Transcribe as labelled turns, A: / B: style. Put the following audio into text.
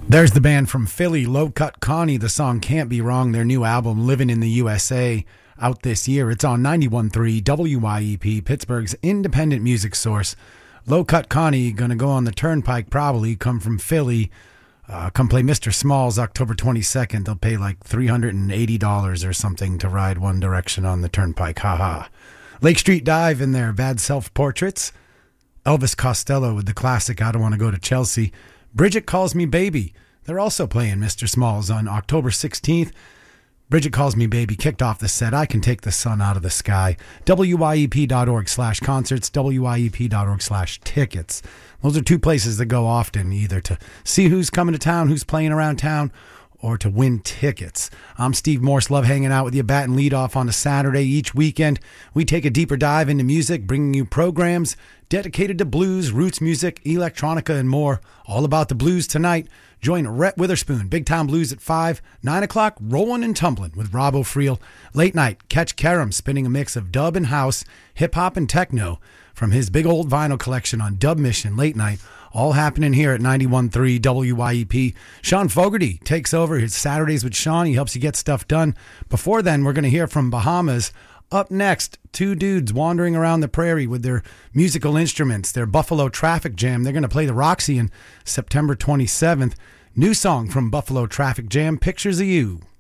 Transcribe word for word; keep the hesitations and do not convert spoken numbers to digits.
A: There's the band from Philly, Low Cut Connie. The song Can't Be Wrong, their new album, Living in the U S A, out this year. It's on ninety-one point three W Y E P, Pittsburgh's independent music source. Low Cut Connie, going to go on the Turnpike probably, come from Philly. Uh, come play Mister Smalls October twenty-second. They'll pay like three hundred eighty dollars or something to ride One Direction on the Turnpike. Haha. Lake Street Dive in their Bad Self-Portraits. Elvis Costello with the classic I Don't Want to Go to Chelsea. Bridget Calls Me Baby. They're also playing Mister Smalls on October sixteenth. Bridget Calls Me Baby kicked off the set. I Can Take the Sun Out of the Sky. W Y E P dot org slash concerts. W Y E P dot org slash tickets. Those are two places that go often, either to see who's coming to town, who's playing around town, or to win tickets. I'm Steve Morse. Love hanging out with you, bat and lead off on a Saturday each weekend. We take a deeper dive into music, bringing you programs dedicated to blues, roots music, electronica, and more. All about the blues tonight. Join Rhett Witherspoon, Big Time Blues at five, nine o'clock, Rollin' and Tumblin' with Rob O'Friel. Late night, catch Karam spinning a mix of dub and house, hip-hop and techno from his big old vinyl collection on Dub Mission late night. All happening here at ninety-one point three W Y E P. Sean Fogarty takes over his Saturdays with Sean. He helps you get stuff done. Before then, we're going to hear from Bahamas. Up next, two dudes wandering around the prairie with their musical instruments, their Buffalo Traffic Jam. They're going to play the Roxy on September twenty-seventh. New song from Buffalo Traffic Jam, Pictures of You.